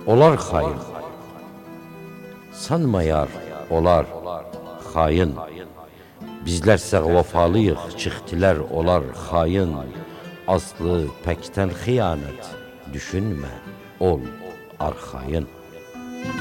olar xain. Sanma yar, olar xain. Bizlərsə vəfalıyıq, çıxdilər olar xain. Aslı pəkdən xiyanət, düşünmə, ol arxayın.